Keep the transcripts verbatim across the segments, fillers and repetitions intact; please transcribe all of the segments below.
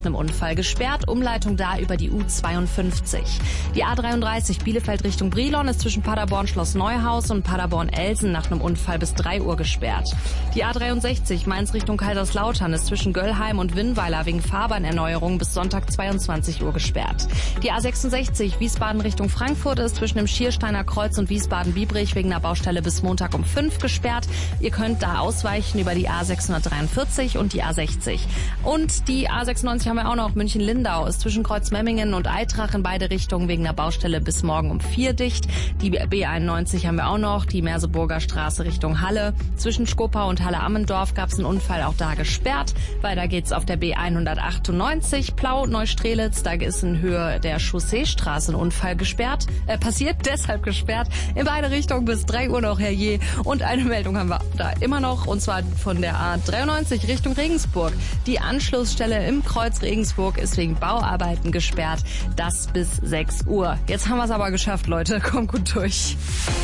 einem Unfall gesperrt. Umleitung da über die U zweiundfünfzig. Die A dreiunddreißig Bielefeld Richtung Brilon ist zwischen Paderborn Schloss Neuhaus und Paderborn Elsen nach einem Unfall bis drei Uhr gesperrt. Die A dreiundsechzig Mainz Richtung Kaiserslautern ist zwischen Göllheim und Winnweiler wegen Fahrbahnerneuerung bis Sonntag zweiundzwanzig Uhr gesperrt. Die A sechsundsechzig Wiesbaden Richtung Frankfurt ist zwischen dem Schiersteiner Kreuz und Wiesbaden-Biebrich wegen einer Baustelle bis Montag um fünf gesperrt. Ihr könnt da ausweichen über die A sechshundertdreiundvierzig und die A sechzig. Und die A sechsundneunzig haben wir auch noch. München-Lindau ist zwischen Kreuzmemmingen und Eitrach in beide Richtungen wegen einer Baustelle bis morgen um vier dicht. Die B einundneunzig haben wir auch noch. Die Merseburger Straße Richtung Halle. Zwischen Skopau und Halle-Ammendorf gab es einen Unfall, auch da gesperrt. Weiter geht's auf der B hundertachtundneunzig Plau-Neustrelitz. Da ist in Höhe der Chausseestraße ein Unfall gesperrt. Äh, passiert, deshalb gesperrt. In beide Richtungen bis drei Uhr noch, herrje. Und eine Meldung haben wir da immer noch. Und zwar von der A dreiundneunzig Richtung Regensburg. Die Anschlussstelle im Kreuz Regensburg ist wegen Bauarbeiten gesperrt. Das bis sechs Uhr. Jetzt haben wir es aber geschafft, Leute. Kommt gut durch.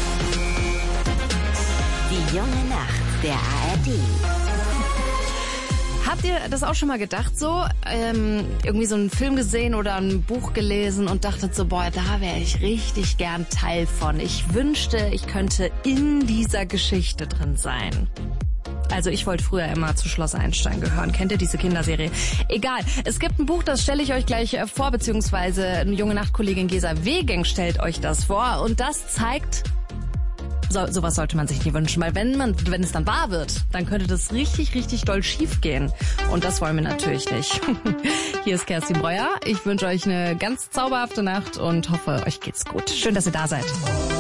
Die junge Nacht der A R D. Habt ihr das auch schon mal gedacht, so ähm, irgendwie so einen Film gesehen oder ein Buch gelesen und dachtet so, boah, da wäre ich richtig gern Teil von. Ich wünschte, ich könnte in dieser Geschichte drin sein. Also ich wollte früher immer zu Schloss Einstein gehören. Kennt ihr diese Kinderserie? Egal. Es gibt ein Buch, das stelle ich euch gleich vor, beziehungsweise eine junge Nachtkollegin Gesa Wegeng stellt euch das vor. Und das zeigt, so, sowas sollte man sich nie wünschen, weil wenn man, wenn es dann wahr wird, dann könnte das richtig, richtig doll schief gehen. Und das wollen wir natürlich nicht. Hier ist Kerstin Breuer. Ich wünsche euch eine ganz zauberhafte Nacht und hoffe, euch geht's gut. Schön, dass ihr da seid.